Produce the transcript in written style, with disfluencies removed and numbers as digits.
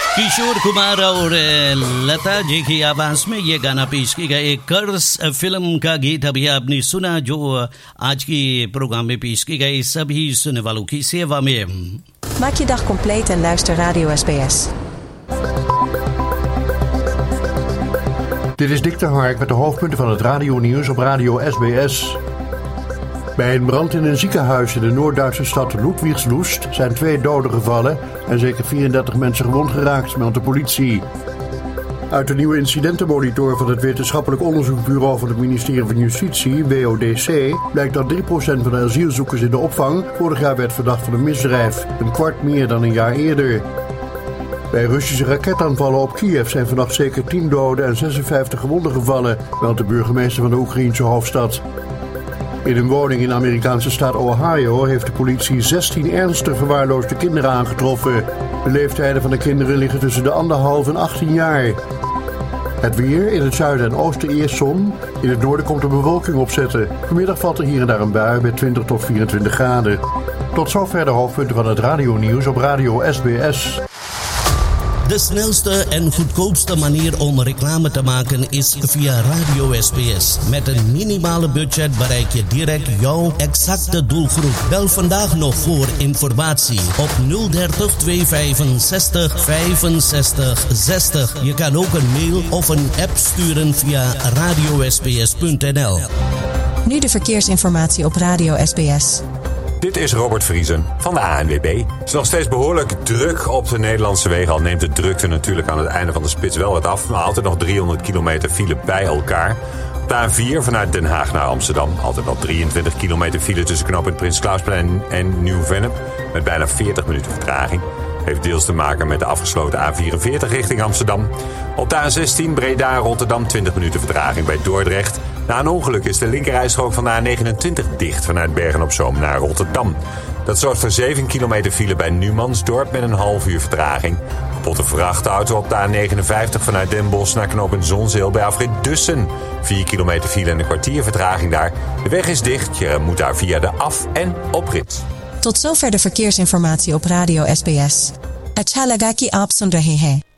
किशोर कुमार और लता जी की आवाज में ये गाना पेश किया गया। एक कर्ज फिल्म का गीत अभी आपने सुना, जो आज की प्रोग्राम में पेश की गई सभी सुनने वालों की सेवा में। Maak je dag compleet en luister Radio SBS. Dit is Dick de Hark met de hoofdpunten van het radionieuws op Radio SBS. Bij een brand in een ziekenhuis in de Noord-Duitse stad Ludwigslust zijn 2 doden gevallen en zeker 34 mensen gewond geraakt, meldt de politie. Uit de nieuwe incidentenmonitor van het Wetenschappelijk Onderzoeksbureau van het ministerie van Justitie, WODC, blijkt dat 3% van de asielzoekers in de opvang vorig jaar werd verdacht van een misdrijf, een kwart meer dan een jaar eerder. Bij Russische raketaanvallen op Kiev zijn vannacht zeker 10 doden en 56 gewonden gevallen, meldt de burgemeester van de Oekraïense hoofdstad. In een woning in de Amerikaanse staat Ohio heeft de politie 16 ernstig verwaarloosde kinderen aangetroffen. De leeftijden van de kinderen liggen tussen de 1,5 en 18 jaar. Het weer, in het zuiden en oosten eerst zon. In het noorden komt er bewolking opzetten. Vanmiddag valt er hier en daar een bui bij 20 tot 24 graden. Tot zover de hoofdpunten van het radionieuws op Radio SBS. De snelste en goedkoopste manier om reclame te maken is via Radio SBS. Met een minimale budget bereik je direct jouw exacte doelgroep. Bel vandaag nog voor informatie op 030 265 65 60. Je kan ook een mail of een app sturen via radiosbs.nl. Nu de verkeersinformatie op Radio SBS. Dit is Robert Vriesen van de ANWB. Het is nog steeds behoorlijk druk op de Nederlandse wegen. Al neemt de drukte natuurlijk aan het einde van de spits wel wat af. Maar altijd nog 300 kilometer file bij elkaar. Op de A4 vanuit Den Haag naar Amsterdam. Altijd nog 23 kilometer file tussen knooppunt Prins Klausplein en Nieuw-Vennep. Met bijna 40 minuten vertraging. Heeft deels te maken met de afgesloten A44 richting Amsterdam. Op de A16 Breda-Rotterdam 20 minuten vertraging bij Dordrecht. Na een ongeluk is de linkerrijstrook van de A29 dicht vanuit Bergen-op-Zoom naar Rotterdam. Dat zorgt voor 7 kilometer file bij Numansdorp met een half uur vertraging. Kapotte vrachtauto op de A59 vanuit Den Bosch naar knooppunt Zonzeel bij afrit Dussen. 4 kilometer file en een kwartier vertraging daar. De weg is dicht, je moet daar via de af- en oprit. Tot zover de verkeersinformatie op Radio SBS. Acha laga ki aap sun rahe hain.